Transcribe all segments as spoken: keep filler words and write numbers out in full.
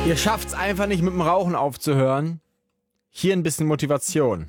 Ihr schafft's einfach nicht mit dem Rauchen aufzuhören. Hier ein bisschen Motivation.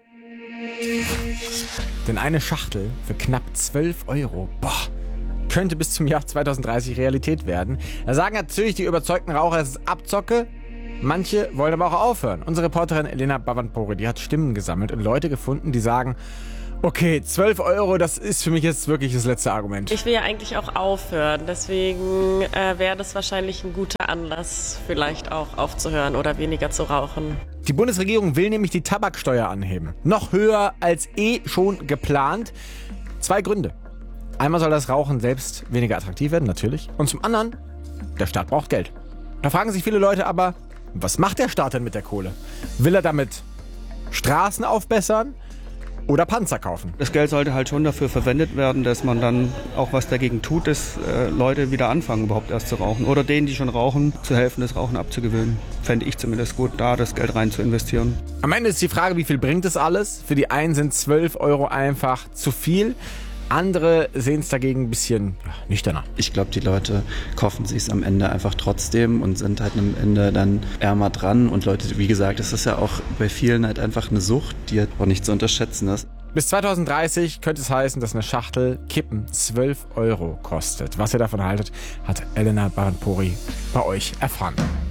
Denn eine Schachtel für knapp zwölf Euro, boah, könnte bis zum Jahr zweitausenddreißig Realität werden. Da sagen natürlich die überzeugten Raucher, es ist Abzocke. Manche wollen aber auch aufhören. Unsere Reporterin Elena Bavantpori, die hat Stimmen gesammelt und Leute gefunden, die sagen, okay, zwölf Euro, das ist für mich jetzt wirklich das letzte Argument. Ich will ja eigentlich auch aufhören, deswegen äh, wäre das wahrscheinlich ein guter Anlass, vielleicht auch aufzuhören oder weniger zu rauchen. Die Bundesregierung will nämlich die Tabaksteuer anheben. Noch höher als eh schon geplant. Zwei Gründe. Einmal soll das Rauchen selbst weniger attraktiv werden, natürlich. Und zum anderen, der Staat braucht Geld. Da fragen sich viele Leute aber, was macht der Staat denn mit der Kohle? Will er damit Straßen aufbessern oder Panzer kaufen? Das Geld sollte halt schon dafür verwendet werden, dass man dann auch was dagegen tut, dass äh, Leute wieder anfangen, überhaupt erst zu rauchen. Oder denen, die schon rauchen, zu helfen, das Rauchen abzugewöhnen. Fände ich zumindest gut, da das Geld rein zu investieren. Am Ende ist die Frage, wie viel bringt es alles? Für die einen sind zwölf Euro einfach zu viel. Andere sehen es dagegen ein bisschen ja, nüchterner. Ich glaube, die Leute kaufen sich es am Ende einfach trotzdem und sind halt am Ende dann ärmer dran. Und Leute, wie gesagt, es ist ja auch bei vielen halt einfach eine Sucht, die halt auch nicht zu unterschätzen ist. Bis zweitausenddreißig könnte es heißen, dass eine Schachtel Kippen zwölf Euro kostet. Was ihr davon haltet, hat Elena Bavantpori bei euch erfahren.